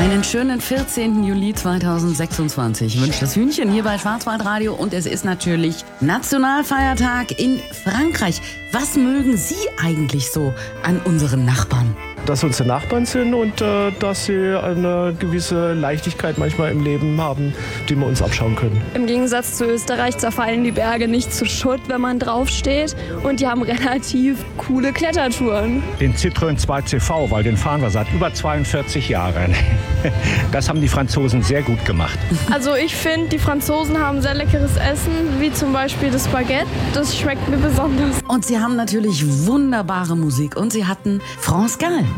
Einen schönen 14. Juli 2026 wünscht das Hühnchen hier bei Schwarzwaldradio und es ist natürlich Nationalfeiertag in Frankreich. Was mögen Sie eigentlich so an unseren Nachbarn? Dass unsere Nachbarn sind und dass sie eine gewisse Leichtigkeit manchmal im Leben haben, die wir uns abschauen können. Im Gegensatz zu Österreich zerfallen die Berge nicht zu Schutt, wenn man draufsteht. Und die haben relativ coole Klettertouren. Den Citroën 2CV, weil den fahren wir seit über 42 Jahren. Das haben die Franzosen sehr gut gemacht. Also ich finde, die Franzosen haben sehr leckeres Essen, wie zum Beispiel das Baguette. Das schmeckt mir besonders. Und sie haben natürlich wunderbare Musik und sie hatten France Gall.